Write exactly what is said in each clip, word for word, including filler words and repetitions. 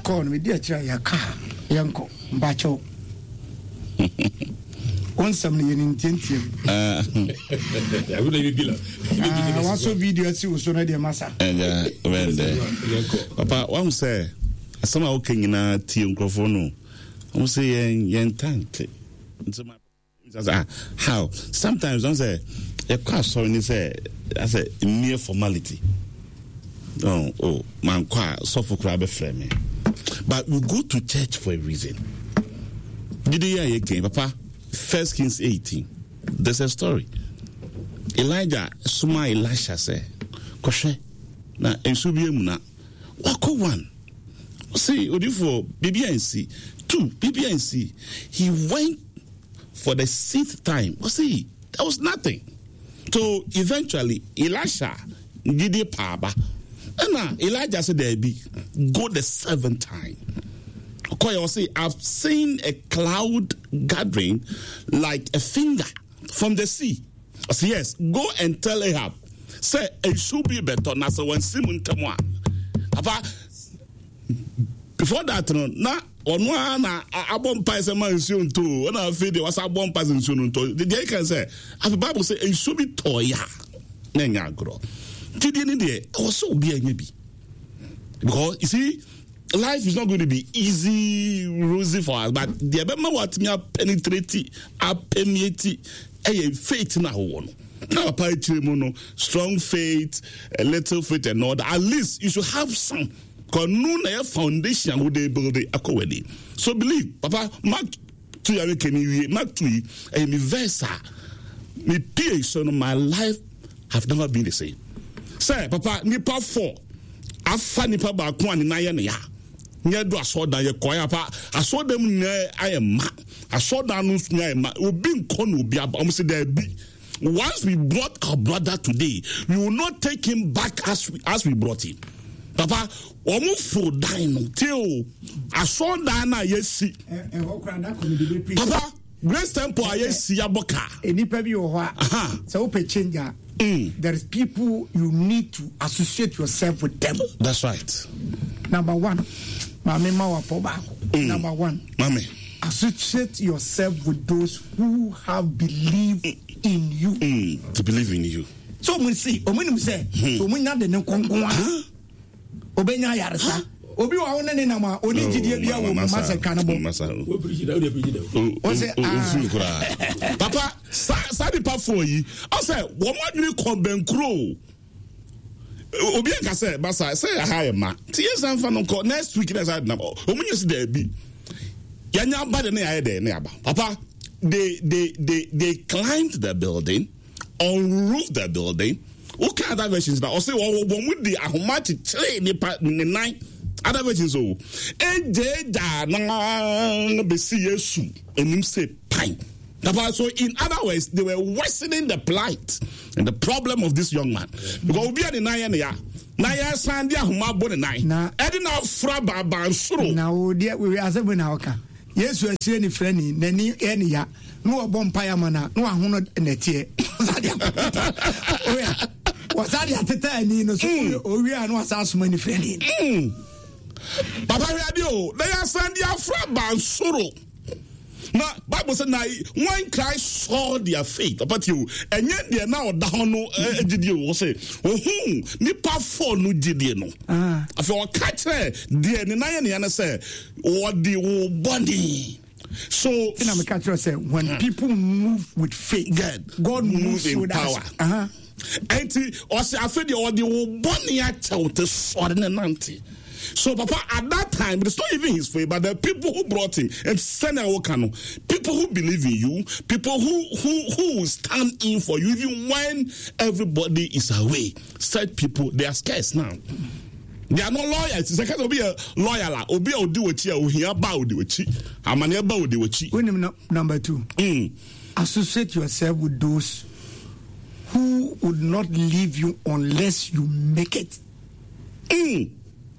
call me dear try your car yanko mbacho on some in intention uh I would be dealer I want so video see was on the massa and when papa one say some okay na ti microphone no say yen tank so my how sometimes don't say a car sorry say that's a mere formality. Oh, oh, man, kwa suffer crab frame. But we go to church for a reason. Did you hear again, Papa? First Kings eighteen. There's a story. Elijah, Suma Elisha say, Koshe, na ensubi emuna. Wako one. See, odifo B B N C. Two, B B N C. He went for the sixth time. See, there was nothing. So eventually, Elisha did a paba. And now Elijah said, there be go the seventh time. Okay, I'll say, I've seen a cloud gathering like a finger from the sea. I say, yes, go and tell Ahab. Say, it should be better. Now, so when Simon Tamwa. Papa, before that, now, on one, I won't pass a man soon too. And I feel there was a one person soon too. The day can say, as the Bible says, it should be toya. Nanga grow. Did you need it? Also be a maybe. Because you see, life is not going to be easy, rosy for us. But the abema what me penetrate, a permeate, a faith na one. Now, strong faith, a little faith, and all that. At least you should have some. Because no foundation would they build it accordingly. So believe, Papa, Mark two, Mark two, and me versa. Me P so my life have never been the same. Say, Papa, nipa four. Afa nipa ba ko ani na ye ne ya. Nya do asoda ye koya pa. Asoda mu na ayema. Asoda no nya ayema. Obi nko no obi aba. Omo say there be. Once we brought our brother today, we will not take him back as we, as we brought him. Papa, omo fo dan no till asoda na ye si. Papa, Grace Temple aye si aboka. Enipa bi wo ho a. So we change. Mm. There is people you need to associate yourself with them. That's right. Number one, Mami Mawapoba. Mm. Number one, Mami, associate yourself with those who have believed in you. Mm. To believe in you. So we see, we say, we not the Nkongwa. Obenya Yarsa. Obi wa wona ne na ma oni gidie bia wo masa kanabo. O say ah. Papa, sa di pa for yi. O say wo mo adwiri kon benkro. Obi anka say basa say ha ma. Tie sanfa no ko next week next na. O mo nyesi da bi. Yanya ba de na ya de na aba. Papa, they they they they climbed the building, unroofed the building. Okay, other versions now. O say wo wo mu di ahoma chichire ni pa ni nine. Other versions so eje da na be see yesu enim say pine. So in other words, they were worsening the plight and the problem of this young man. Because we are the nine ya na ya sandi ahoma bo the nine na edi na fra baba nsoro na o dia we asabu na oka yesu achire ni frani nani eni ya no obo mpaya mana no ahono netie oya wasadi ateta ni no so owi anu asasuma ni frani Papa radio, they are sending their fraba and sorrow. Now, Bible said, now, when Christ saw their faith, about you, and yet they are now down no Gideon was say, oh, nipa for no Gideon. Ah, if you catch her, the Ninayan and say, what the body. So, in a catch say, when uh, people move with faith, God, God moves in power. Uh huh. And or say, I feel the body at the sword and ninety. So, Papa, at that time, it's not even his faith, but the people who brought him and send Okano, people who believe in you, people who who who will stand in for you, even when everybody is away. Said people, they are scarce now. They are not lawyers. It's like to be a lawyer. Obi Odiwachi, Ohia Baudi, Amania Baudi. Number two, mm. associate yourself with those who would not leave you unless you make it. Mm.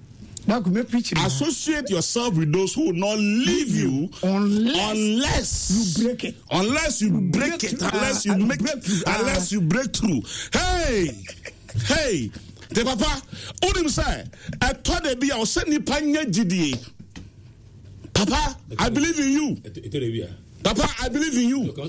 Associate yourself with those who will not leave you unless, unless you break it. Unless you break, break it. Unless you make it. Unless you break through. Hey, hey, the papa, Odim say, I told the be our sending panya G D A. I believe in you. Papa, I believe in you.